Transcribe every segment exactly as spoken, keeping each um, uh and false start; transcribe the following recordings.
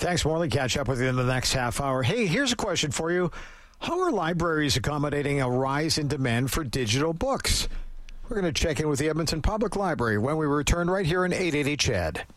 Thanks, Morley. Catch up with you in the next half hour. Hey, here's a question for you. How are libraries accommodating a rise in demand for digital books? We're going to check in with the Edmonton Public Library when we return right here in eight eighty C H E D.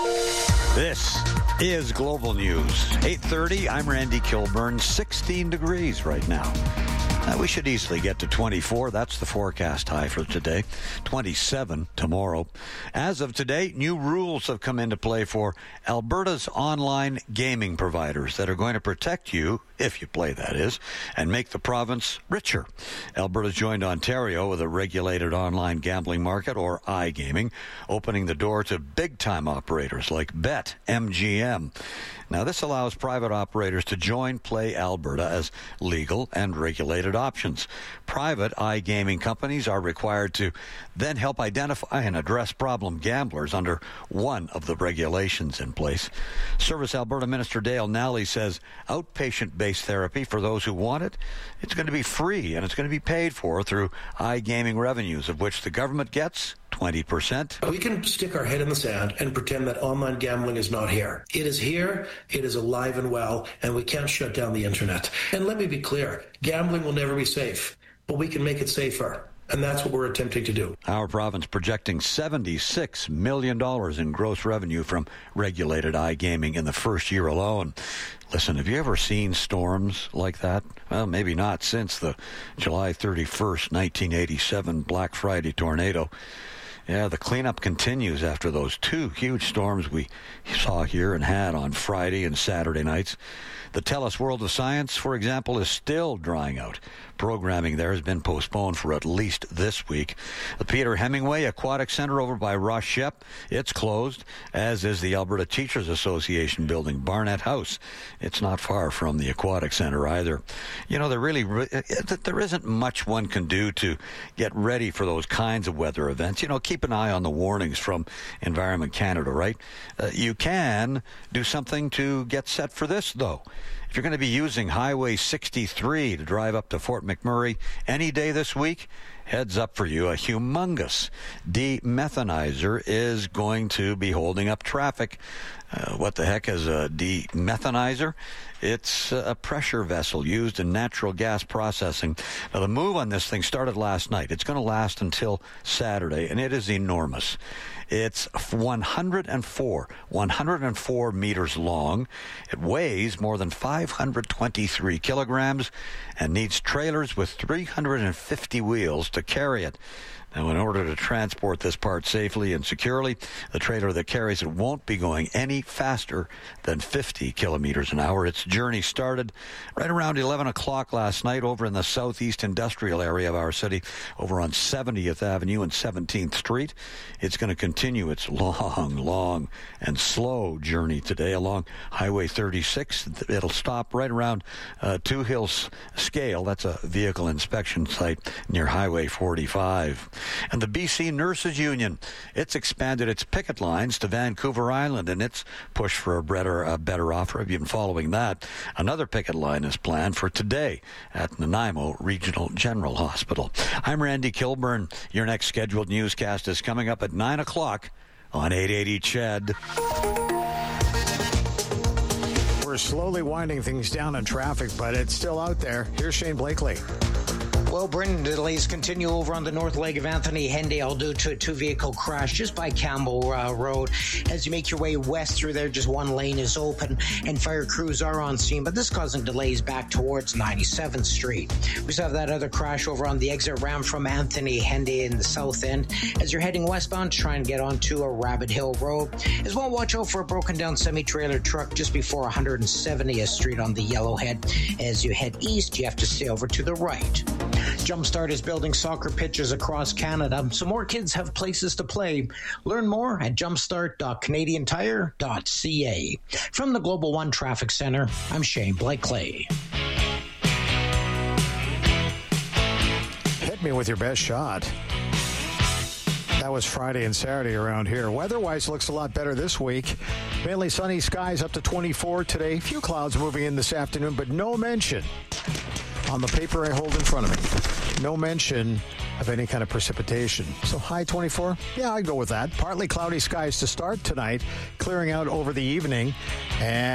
This is Global News. eight thirty, I'm Randy Kilburn. sixteen degrees right now. Uh, we should easily get to twenty-four. That's the forecast high for today. twenty-seven tomorrow. As of today, new rules have come into play for Alberta's online gaming providers that are going to protect you, if you play that is, and make the province richer. Alberta's joined Ontario with a regulated online gambling market, or iGaming, opening the door to big-time operators like Bet M G M. Now, this allows private operators to join Play Alberta as legal and regulated options. Private iGaming companies are required to then help identify and address problem gamblers under one of the regulations in place. Service Alberta Minister Dale Nally says outpatient-based therapy for those who want it, it's going to be free and it's going to be paid for through iGaming revenues, of which the government gets twenty percent. We can stick our head in the sand and pretend that online gambling is not here. It is here, it is alive and well, and we can't shut down the internet. And let me be clear, gambling will never be safe, but we can make it safer. And that's what we're attempting to do. Our province projecting seventy-six million dollars in gross revenue from regulated iGaming in the first year alone. Listen, have you ever seen storms like that? Well, maybe not since the July thirty-first, nineteen eighty-seven Black Friday tornado. Yeah, the cleanup continues after those two huge storms we saw here and had on Friday and Saturday nights. The TELUS World of Science, for example, is still drying out. Programming there has been postponed for at least this week. The Peter Hemingway Aquatic Centre over by Ross Shep, it's closed, as is the Alberta Teachers Association building, Barnett House. It's not far from the Aquatic Centre either. You know, there really there isn't much one can do to get ready for those kinds of weather events. You know, keep an eye on the warnings from Environment Canada, right? Uh, you can do something to get set for this, though. If you're going to be using Highway sixty-three to drive up to Fort McMurray any day this week, heads up for you, a humongous demethanizer is going to be holding up traffic. Uh, what the heck is a demethanizer? It's a pressure vessel used in natural gas processing. Now, the move on this thing started last night. It's going to last until Saturday, and it is enormous. It's one hundred four, one hundred four meters long. It weighs more than five hundred twenty-three kilograms and needs trailers with three hundred fifty wheels to carry it. Now, in order to transport this part safely and securely, the trailer that carries it won't be going any faster than fifty kilometers an hour. Its journey started right around eleven o'clock last night over in the southeast industrial area of our city, over on seventieth Avenue and seventeenth Street. It's going to continue its long, long and slow journey today along Highway thirty-six. It'll stop right around uh, Two Hills Scale. That's a vehicle inspection site near Highway forty-five. And the B C Nurses Union, it's expanded its picket lines to Vancouver Island in its push for a better, a better offer. Have you been following that? Another picket line is planned for today at Nanaimo Regional General Hospital. I'm Randy Kilburn. Your next scheduled newscast is coming up at nine o'clock on eight eighty C H E D. We're slowly winding things down in traffic, but it's still out there. Here's Shane Blakely. Well, Brendan, delays continue over on the north leg of Anthony Hendale due to a two-vehicle crash just by Campbell uh, Road. As you make your way west through there, just one lane is open, and fire crews are on scene, but this causing delays back towards ninety-seventh Street. We still have that other crash over on the exit ramp from Anthony Hendale in the south end. As you're heading westbound, try and get onto a Rabbit Hill Road. As well, watch out for a broken-down semi-trailer truck just before one hundred seventieth Street on the Yellowhead. As you head east, you have to stay over to the right. Jumpstart is building soccer pitches across Canada so more kids have places to play. Learn more at jumpstart dot canadian tire dot c a. From the Global One Traffic Center, I'm Shane Blakely. Hit me with your best shot. That was Friday and Saturday around here. Weather-wise, looks a lot better this week. Mainly sunny skies up to twenty-four today. Few clouds moving in this afternoon, but no mention on the paper I hold in front of me. No mention of any kind of precipitation. So high twenty-four? Yeah, I'd go with that. Partly cloudy skies to start tonight, clearing out over the evening. And